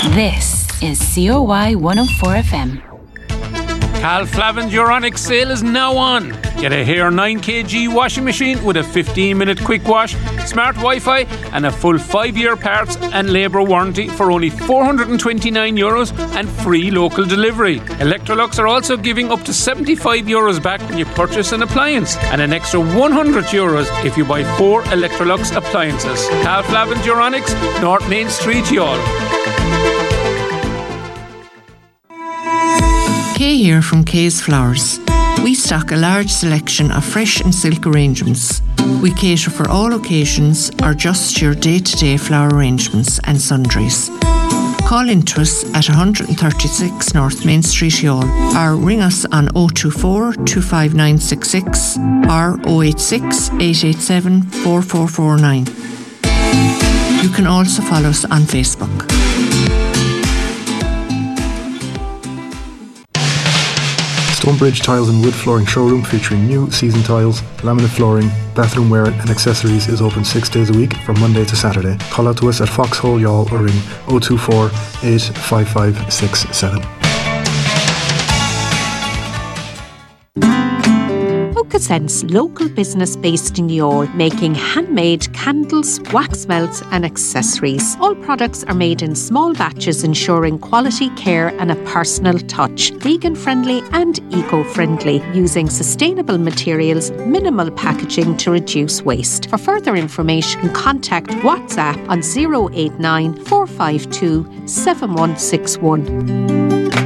This is COY 104 FM. Cal Flavin's Euronics sale is now on. Get a Hare 9kg washing machine with a 15-minute quick wash, smart Wi-Fi and a full 5-year parts and labour warranty for only €429 and free local delivery. Electrolux are also giving up to €75 back when you purchase an appliance and an extra €100 if you buy 4 Electrolux appliances. Cal Flavin's Euronics, North Main Street, Youghal. Kay here from Kay's Flowers. We stock a large selection of fresh and silk arrangements. We cater for all occasions or just your day-to-day flower arrangements and sundries. Call into us at 136 North Main Street, Youghal, or ring us on 024 25966 or 086 887 4449. You can also follow us on Facebook. Stonebridge Tiles and Wood Flooring Showroom featuring new season tiles, laminate flooring, bathroom wear and accessories is open 6 days a week from Monday to Saturday. Call out to us at Foxhole, Youghal or ring 024 855 67. Sense local business based in Youghal, making handmade candles, wax melts and accessories. All products are made in small batches, ensuring quality care and a personal touch. Vegan friendly and eco-friendly, using sustainable materials, minimal packaging to reduce waste. For further information, contact WhatsApp on 089 452 7161.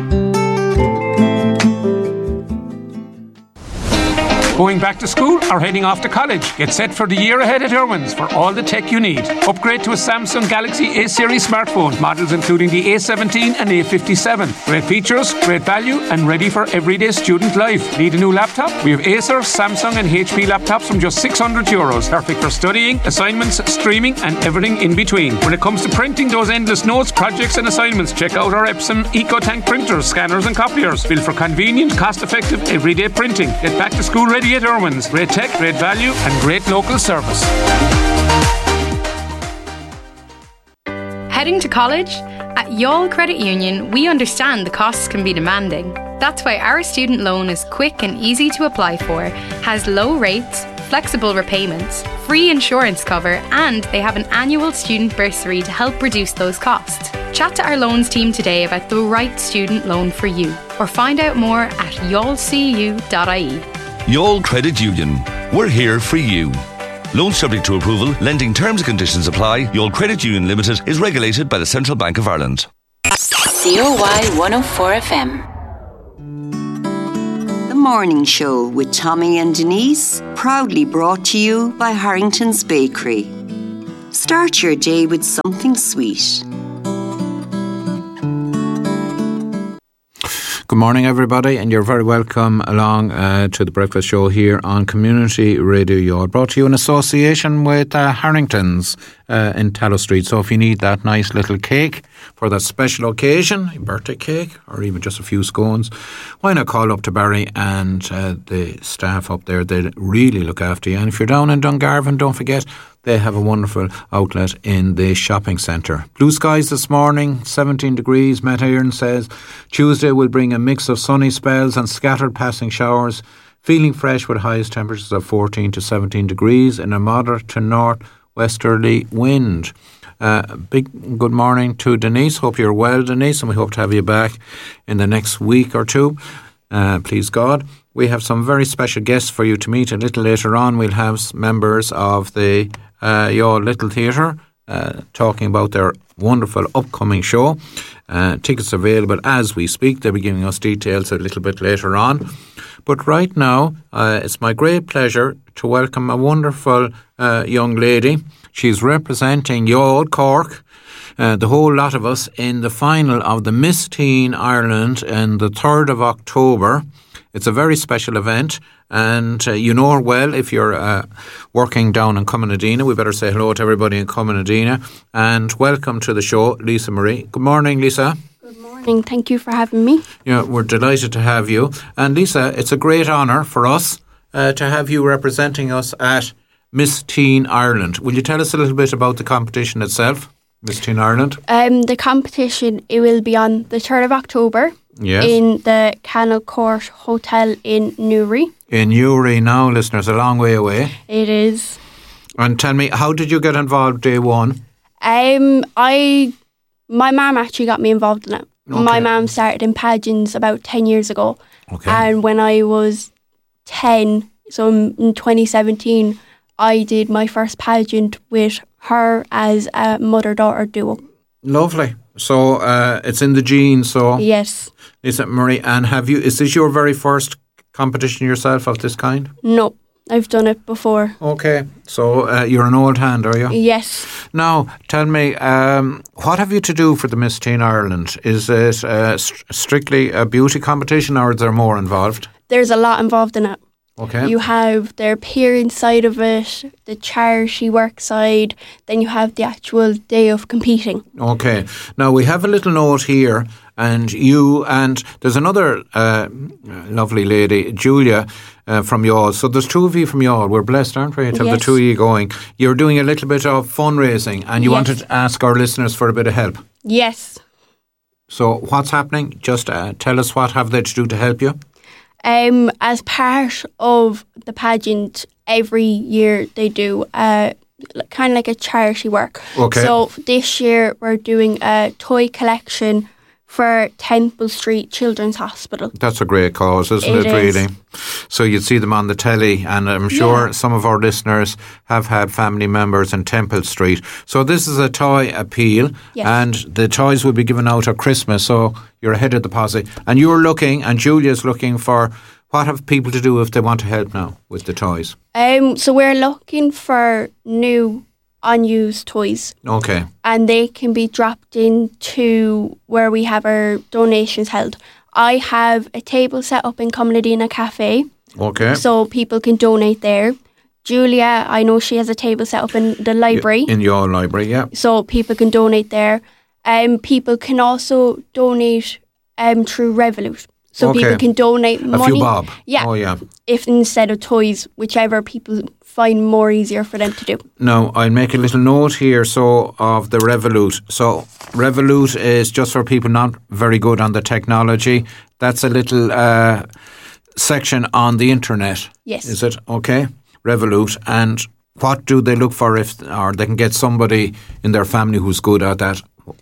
Going back to school or heading off to college? Get set for the year ahead at Irwin's for all the tech you need. Upgrade to a Samsung Galaxy A-series smartphone, models including the A17 and A57. Great features, great value and ready for everyday student life. Need a new laptop? We have Acer, Samsung and HP laptops from just €600. Perfect for studying, assignments, streaming and everything in between. When it comes to printing those endless notes, projects and assignments, check out our Epson EcoTank printers, scanners and copiers. Built for convenient, cost-effective, everyday printing. Get back to school ready at Irwin's. Great tech, great value and great local service. Heading to college? At Youghal Credit Union, we understand the costs can be demanding. That's why our student loan is quick and easy to apply for, has low rates, flexible repayments, free insurance cover, and they have an annual student bursary to help reduce those costs. Chat to our loans team today about the right student loan for you, or find out more at youghalcu.ie. Youghal Credit Union. We're here for you. Loans subject to approval. Lending terms and conditions apply. Youghal Credit Union Limited is regulated by the Central Bank of Ireland. COY 104 FM. The Morning Show with Tommy and Denise, proudly brought to you by Harrington's Bakery. Start your day with something sweet. Good morning, everybody, and you're very welcome along to the breakfast show here on Community Radio Youghal, brought to you in association with Harrington's in Tallow Street. So if you need that nice little cake for that special occasion, a birthday cake, or even just a few scones, why not call up to Barry and the staff up there? They'll really look after you. And if you're down in Dungarvan, don't forget, they have a wonderful outlet in the shopping centre. Blue skies this morning, 17 degrees. Met Iron says Tuesday will bring a mix of sunny spells and scattered passing showers. Feeling fresh with highest temperatures of 14 to 17 degrees in a moderate to north-westerly wind. Big good morning to Denise. Hope you're well, Denise, and we hope to have you back in the next week or two. Please God. We have some very special guests for you to meet a little later on. We'll have members of the Youghal Little Theatre talking about their wonderful upcoming show. Tickets available as we speak. They'll be giving us details a little bit later on. But right now, it's my great pleasure to welcome a wonderful young lady. She's representing Youghal, Cork, the whole lot of us in the final of the Miss Teen Ireland on the 3rd of October. It's a very special event, and you know her well if you're working down in Cumanadina. We better say hello to everybody in Cumanadina, and welcome to the show, Lisa Marie. Good morning, Lisa. Good morning. Thank you for having me. Yeah, we're delighted to have you. And Lisa, it's a great honour for us to have you representing us at Miss Teen Ireland. Will you tell us a little bit about the competition itself? Miss Teen Ireland? The competition, it will be on the 3rd of October in the Canal Court Hotel in Newry. In Newry now, listeners, a long way away. It is. And tell me, how did you get involved day one? My mum actually got me involved in it. Okay. My mum started in pageants about 10 years ago. Okay. And when I was 10, so in 2017, I did my first pageant with her as a mother-daughter duo. Lovely. So it's in the genes. So yes. Lisa Marie, and is this your very first competition yourself of this kind? No, I've done it before. Okay, so you're an old hand, are you? Yes. Now, tell me, what have you to do for the Miss Teen Ireland? Is it strictly a beauty competition, or is there more involved? There's a lot involved in it. Okay. You have the appearance side of it, the charity work side, then you have the actual day of competing. Okay. Now, we have a little note here, and there's another lovely lady, Julia, from Youghal. So there's two of you from Youghal. We're blessed, aren't we, to have the two of you going. You're doing a little bit of fundraising, and you wanted to ask our listeners for a bit of help. Yes. So what's happening? Just tell us what have they to do to help you. As part of the pageant, every year they do kind of like a charity work. Okay. So this year we're doing a toy collection for Temple Street Children's Hospital. That's a great cause, isn't it really? So you'd see them on the telly, and I'm sure some of our listeners have had family members in Temple Street. So this is a toy appeal, and the toys will be given out at Christmas, so you're ahead of the posse. And you're looking, and Julia's looking for, what have people to do if they want to help now with the toys? So we're looking for new unused toys. Okay. And they can be dropped into where we have our donations held. I have a table set up in Comladina Cafe. Okay. So people can donate there. Julia, I know she has a table set up in the library. In your library, yeah. So people can donate there. People can also donate through Revolut. So people can donate money. A few bob. Yeah. Oh, yeah. If instead of toys, whichever people find more easier for them to do. Now, I'll make a little note here of the Revolut. So Revolut is just for people not very good on the technology. That's a little section on the internet. Yes. Is it? Okay. Revolut. And what do they look for or they can get somebody in their family who's good at that?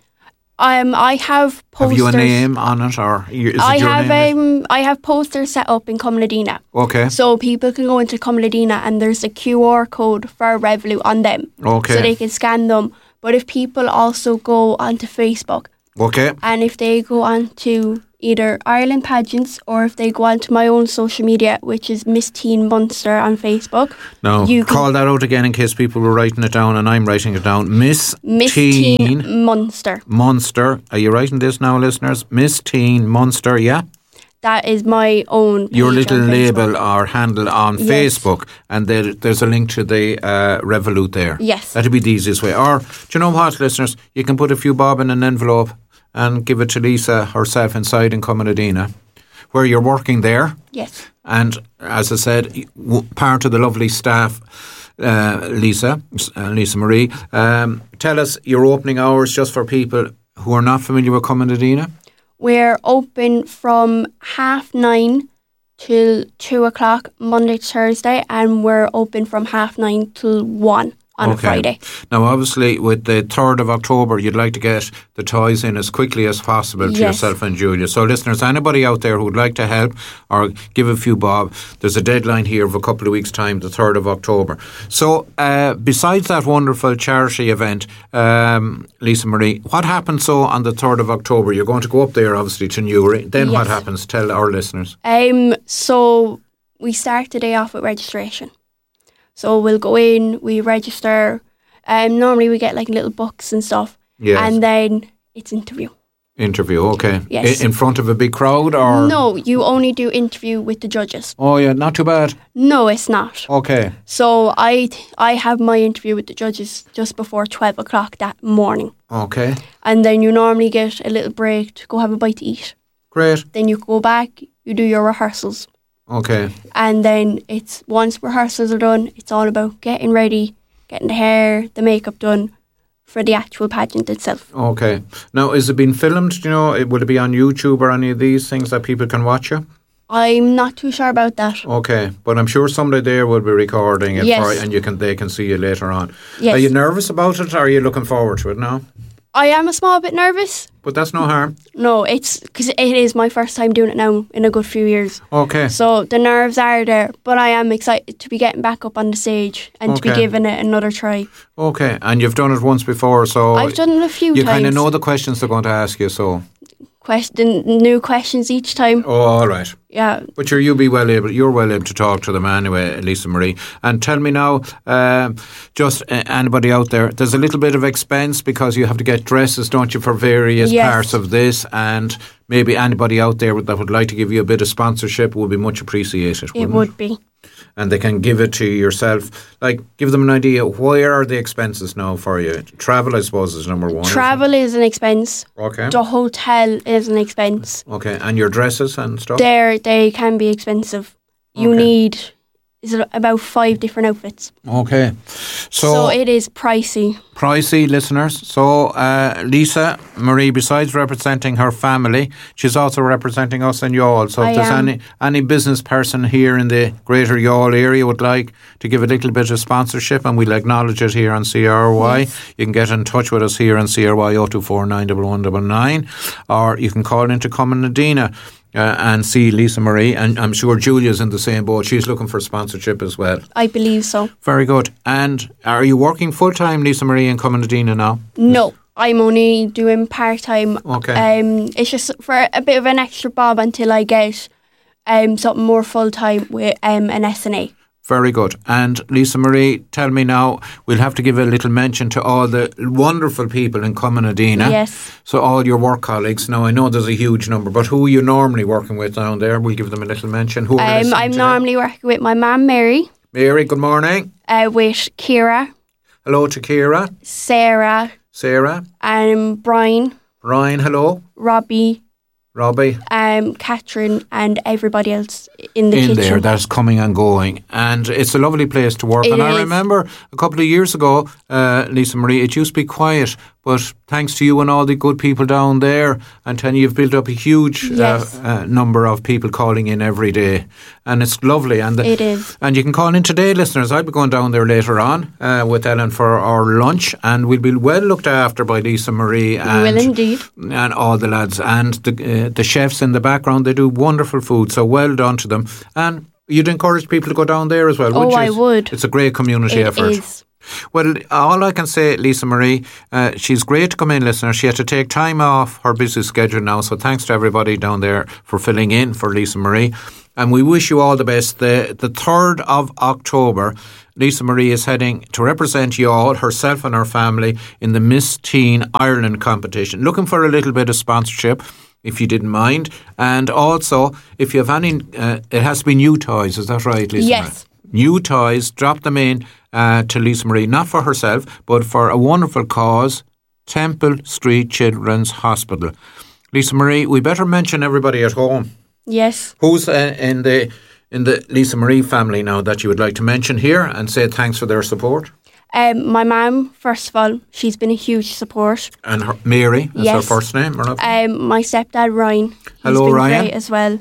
I have posters. Have you a name on it, or is it your name? I have posters set up in Comladina. Okay. So people can go into Comladina and there's a QR code for Revolut on them. Okay. So they can scan them. But if people also go onto Facebook. Okay. And if they go onto either Ireland Pageants or if they go onto my own social media, which is Miss Teen Munster on Facebook. Now, call that out again in case people were writing it down and I'm writing it down. Miss Teen Munster. Munster. Are you writing this now, listeners? Miss Teen Munster, yeah? That is my own page. Your little label or handle on Facebook, and there's a link to the Revolut there. Yes. That'd be the easiest way. Or, do you know what, listeners? You can put a few bob in an envelope and give it to Lisa herself inside in Comladina, where you're working there. Yes. And as I said, part of the lovely staff, Lisa Marie, tell us your opening hours just for people who are not familiar with Comladina. We're open from 9:30 till 2 o'clock Monday to Thursday, and we're open from 9:30 till 1 on a Friday. Now, obviously, with the 3rd of October, you'd like to get the toys in as quickly as possible to yourself and Julia. So, listeners, anybody out there who would like to help or give a few bob, there's a deadline here of a couple of weeks' time, the 3rd of October. So, besides that wonderful charity event, Lisa Marie, what happens on the 3rd of October? You're going to go up there, obviously, to Newry. Then what happens? Tell our listeners. So, we start the day off with registration. So we'll go in, we register. Normally we get like little books and stuff. Yes. And then it's interview. Interview, okay. Yes. In front of a big crowd, or? No, you only do interview with the judges. Oh yeah, not too bad. No, it's not. Okay. So I have my interview with the judges just before 12 o'clock that morning. Okay. And then you normally get a little break to go have a bite to eat. Great. Then you go back, you do your rehearsals. Okay. And then once rehearsals are done, it's all about getting ready, getting the hair, the makeup done for the actual pageant itself. Okay. Now, is it being filmed? Do you know, will it be on YouTube or any of these things that people can watch you? I'm not too sure about that. Okay, but I'm sure somebody there will be recording it Yes. and they can see you later on. Yes. Are you nervous about it, or are you looking forward to it now? I am a small bit nervous. But that's no harm. No, it's because it is my first time doing it now in a good few years. Okay. So the nerves are there, but I am excited to be getting back up on the stage and to be Okay. giving it another try. Okay, and you've done it once before, so I've done it a few you times. kind of know the questions they're going to ask you, so... New questions each time. Oh, all right. Yeah. But you're well able to talk to them anyway, Lisa Marie. And tell me now, anybody out there, there's a little bit of expense because you have to get dresses, don't you, for various Yes. parts of this, and maybe anybody out there that would like to give you a bit of sponsorship would be much appreciated. It would be. And they can give it to yourself. Like, give them an idea, where are the expenses now for you? Travel, I suppose, is number one. Travel is an expense. Okay. The hotel is an expense. Okay, and your dresses and stuff? They can be expensive. You Okay. need about 5 different outfits. Okay. So it is pricey. Pricey, listeners. So Lisa Marie, besides representing her family, she's also representing us in Youghal. So if there's any business person here in the greater Youghal area would like to give a little bit of sponsorship, and we'll acknowledge it here on CRY, Yes. you can get in touch with us here on CRY 024 91199, or you can call into Comunadina and see Lisa Marie, and I'm sure Julia's in the same boat. She's looking for sponsorship as well. I believe so. Very good. And are you working full-time, Lisa Marie, in Comunadina now? No, I'm only doing part-time. Okay. It's just for a bit of an extra bob until I get something more full-time with an SNA. Very good. And Lisa Marie, tell me now, we'll have to give a little mention to all the wonderful people in Comunadina. Yes. So all your work colleagues. Now, I know there's a huge number, but who are you normally working with down there? We'll give them a little mention. Who are I'm normally working with my mum, Mary. Mary, good morning. With Kira. Hello to Kira. Sarah. Brian. Ryan, hello. Robbie. Catherine and everybody else in the kitchen. There, that's coming and going. And it's a lovely place to work. It I is. remember a couple of years ago, Lisa Marie, it used to be quiet, but thanks to you and all the good people down there, and then you've built up a huge Yes. number of people calling in every day. And it's lovely. And It is. And you can call in today, listeners. I'll be going down there later on with Ellen for our lunch, and we'll be well looked after by Lisa Marie and, Will indeed. and all the lads. And the chefs in the background, they do wonderful food, so well done to them. And you'd encourage people to go down there as well, wouldn't you? I would. It's a great community It effort. is. Well, all I can say, Lisa Marie, she's great to come in, listener. She had to take time off her busy schedule now, so thanks to everybody down there for filling in for Lisa Marie. And we wish you all the best. The 3rd of October, Lisa Marie is heading to represent Youghal, herself and her family, in the Miss Teen Ireland competition. Looking for a little bit of sponsorship, if you didn't mind. And also, if you have any, it has to be new toys, is that right, Lisa? Yes. New toys, drop them in to Lisa Marie, not for herself, but for a wonderful cause, Temple Street Children's Hospital. Lisa Marie, we better mention everybody at home. Yes. Who's in the Lisa Marie family now that you would like to mention here and say thanks for their support? My mum, first of all, she's been a huge support. And Mary, is her Yes. first name? Or not? My stepdad, Ryan. He's Hello, been Ryan. great as well.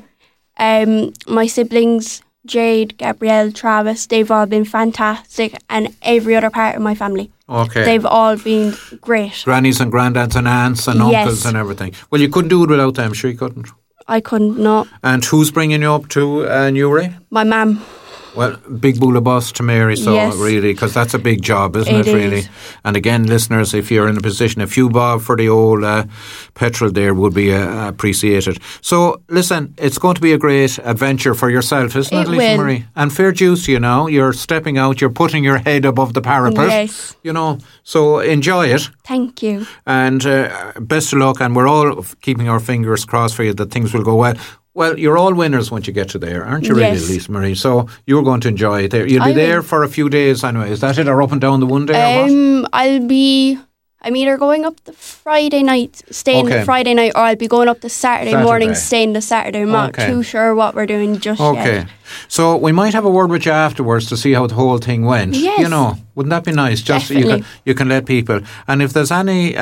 My siblings, Jade, Gabrielle, Travis, they've all been fantastic, and every other part of my family. Okay. They've all been great. Grannies and granddads and aunts and Yes. uncles and everything. Well, you couldn't do it without them, sure you couldn't. I couldn't not. And who's bringing you up to Newry? My mum. Well, big bull of bus to Mary, so Yes. really, because that's a big job, isn't it, It really? is. And again, listeners, if you're in a position, a few bob for the old petrol there would be appreciated. So, listen, it's going to be a great adventure for yourself, isn't it, It Lisa will. Marie? And fair dues to you now. You're stepping out, you're putting your head above the parapet. Yes. You know, so enjoy it. Thank you. And best of luck, and we're all keeping our fingers crossed for you that things will go well. Well, you're all winners once you get to there, aren't you, really, Yes. Lisa Marie? So you're going to enjoy it there. You'll be I there will. for a few days anyway. Is that it, or up and down the one day or what? I'll be I'm either going up the Friday night, staying the Friday night, or I'll be going up the Saturday morning, staying the Saturday. I'm not too sure what we're doing just yet. Okay. So we might have a word with you afterwards to see how the whole thing went. Yes. You know, wouldn't that be nice? Just Definitely. you can let people. And if there's any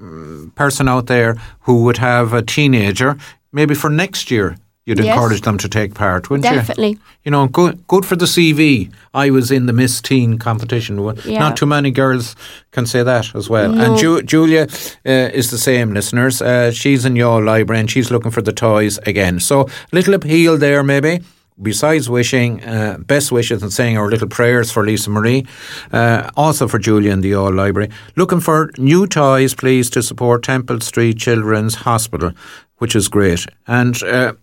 person out there who would have a teenager, maybe for next year, you'd encourage them to take part, wouldn't you? Definitely. You know, good for the CV. I was in the Miss Teen competition. Not too many girls can say that as well. No. And Julia is the same, listeners. She's in your library and she's looking for the toys again. So, little appeal there maybe. Besides wishing best wishes and saying our little prayers for Lisa Marie, also for Julia in the All Library, looking for new toys, please, to support Temple Street Children's Hospital, which is great. And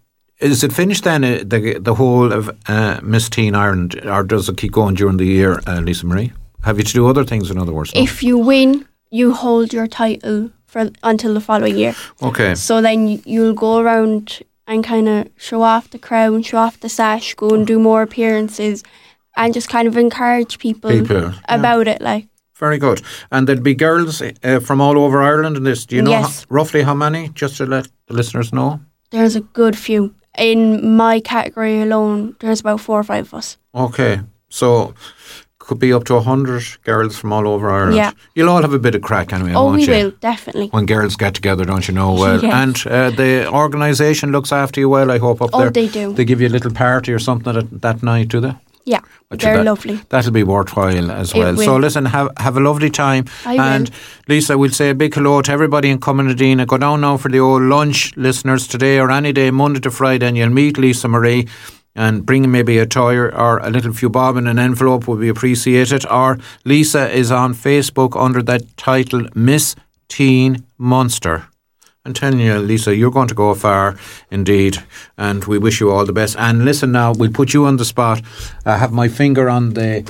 is it finished then, the whole of Miss Teen Ireland, or does it keep going during the year, Lisa Marie? Have you to do other things, in other words? No? If you win, you hold your title until the following year. Okay. So then you'll go around and kind of show off the crown, show off the sash, go and do more appearances, and just kind of encourage people about it. Like. Very good. And there'd be girls from all over Ireland in this. Do you know roughly how many, just to let the listeners know? There's a good few. In my category alone, there's about 4 or 5 of us. Okay. So could be up to 100 girls from all over Ireland. Yeah. You'll all have a bit of crack anyway, won't you? Oh, we will, definitely. When girls get together, don't you know? Well, yes. And the organisation looks after you well, I hope, up there. Oh, they do. They give you a little party or something that night, do they? Yeah, they're lovely. That'll be worthwhile as well. So listen, have a lovely time. And Lisa, we'll say a big hello to everybody in Cumanadina. Go down now for the old lunch, listeners, today or any day, Monday to Friday, and you'll meet Lisa Marie and bring maybe a toy or a little few bob in an envelope would be appreciated. Or Lisa is on Facebook under that title Miss Teen Munster. I'm telling you, Lisa, you're going to go far indeed, and we wish you all the best. And listen now, we'll put you on the spot. I have my finger on the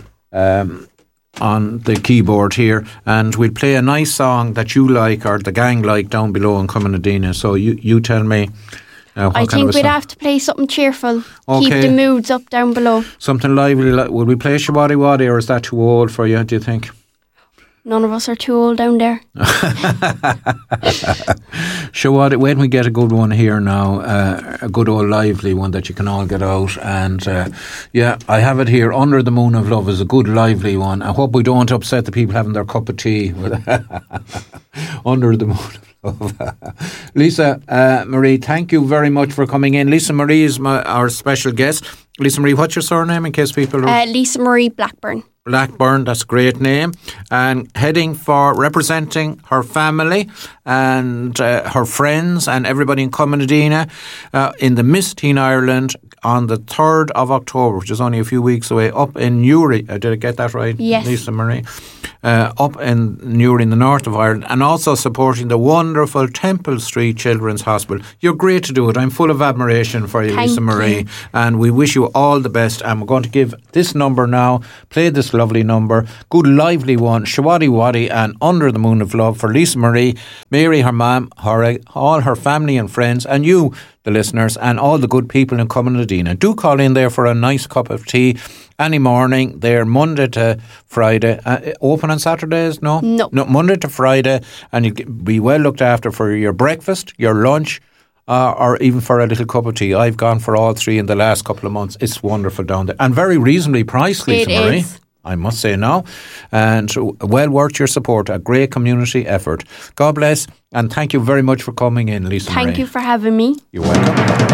keyboard here, and we'll play a nice song that you like or the gang like down below in Cumanadina. So you tell me. I think we'd have to play something cheerful. Okay. Keep the moods up down below. Something lively. Will we play Shawadi Wadi, or is that too old for you, do you think? None of us are too old down there. Shawadi, when we get a good one here now, a good old lively one that you can all get out. And I have it here. Under the Moon of Love is a good lively one. I hope we don't upset the people having their cup of tea. Under the Moon of Love. Lisa Marie, thank you very much for coming in. Lisa Marie is our special guest. Lisa Marie, what's your surname in case people are... Lisa Marie Blackburn. Blackburn, that's a great name. And heading for representing her family and her friends and everybody in Cumanadina in the Miss Teen Ireland on the 3rd of October, which is only a few weeks away, up in Newry. Did I get that right, yes. Lisa Marie? Up in Newry in the north of Ireland, and also supporting the wonderful Temple Street Children's Hospital. You're great to do it. I'm full of admiration for you, Lisa Marie, and we wish you all the best. And we're going to give this number now, play this lovely number, good lively one, Shawadi Wadi and Under the Moon of Love for Lisa Marie, Mary, her mum, all her family and friends, and you, the listeners, and all the good people in Cumanadina. Do call in there for a nice cup of tea any morning. They're Monday to Friday. Open on Saturdays? No, Monday to Friday, and you'll be well looked after for your breakfast, your lunch, or even for a little cup of tea. I've gone for all three in the last couple of months. It's wonderful down there, and very reasonably priced, Lisa Marie. I must say now, and well worth your support, a great community effort. God bless, and thank you very much for coming in, Lisa Marie. Thank you for having me. You're welcome.